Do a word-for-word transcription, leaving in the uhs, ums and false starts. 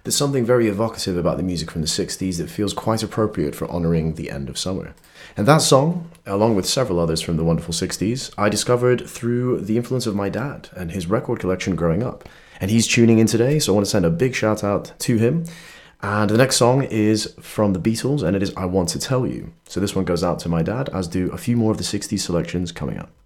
There's something very evocative about the music from the sixties that feels quite appropriate for honouring the end of summer. And that song, along with several others from the wonderful sixties, I discovered through the influence of my dad and his record collection growing up. And he's tuning in today, so I want to send a big shout out to him. And the next song is from the Beatles, and it is I Want to Tell You. So this one goes out to my dad, as do a few more of the sixties selections coming up.